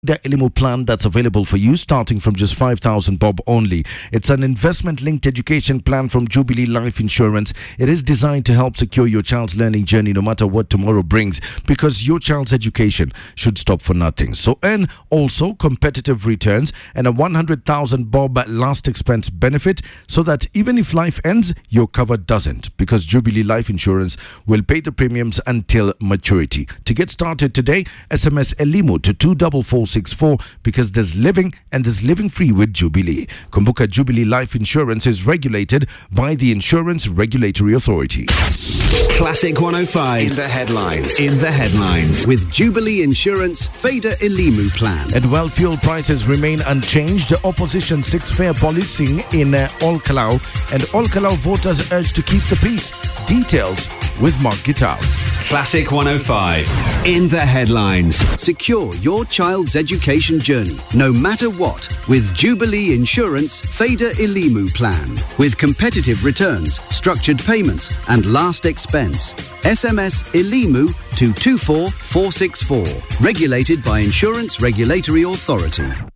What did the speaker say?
The Elimu plan that's available for you starting from just 5,000 bob only. It's an investment-linked education plan from Jubilee Life Insurance. It is designed to help secure your child's learning journey no matter what tomorrow brings, because your child's education should stop for nothing. So earn also competitive returns and a 100,000 bob last expense benefit, so that even if life ends, your cover doesn't, because Jubilee Life Insurance will pay the premiums until maturity. To get started today, SMS Elimu to 24464, because there's living and there's living free with Jubilee. Kumbuka, Jubilee Life Insurance is regulated by the Insurance Regulatory Authority. Classic 105 in the headlines. In the headlines with Jubilee Insurance Fader Elimu plan. And while fuel prices remain unchanged, the opposition seeks fair policing in Ol Kalou, and Ol Kalou voters urged to keep the peace. Details with Mark Gital. Classic 105 in the headlines. Secure your child's education journey, no matter what, with Jubilee Insurance Fader Elimu plan. With competitive returns, structured payments and last expense. SMS Elimu to 24464. Regulated by Insurance Regulatory Authority.